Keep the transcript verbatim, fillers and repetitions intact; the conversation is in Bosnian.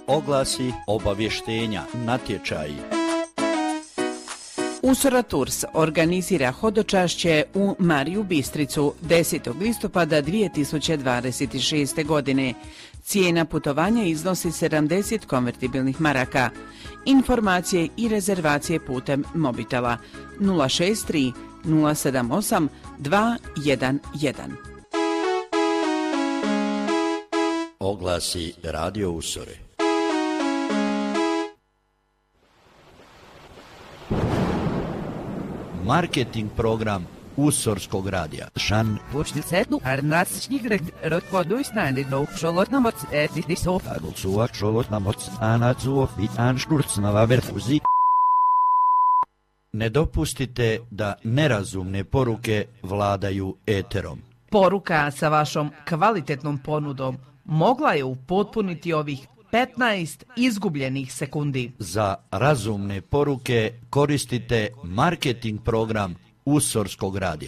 Oglasi, obavještenja, natječaji. Usora Tours organizira hodočašće u Mariju Bistricu desetog listopada dvije tisuće dvadeset šeste. godine. Cijena putovanja iznosi sedamdeset konvertibilnih maraka. Informacije i rezervacije putem mobitela nula šest tri nula sedam osam dva jedan jedan. Oglasi Radio Usore. Marketing program Usorskog radija. Šan počnicetu arnačnih rekordoj stane do šolotnamoc etiti sofa. Suak šolotnamoc anacuo fitan šturcnava verfuzi. Ne dopustite da nerazumne poruke vladaju eterom. Poruka sa vašom kvalitetnom ponudom mogla je upotpuniti ovih petnaest izgubljenih sekundi. Za razumne poruke koristite marketing program Usorskog radija.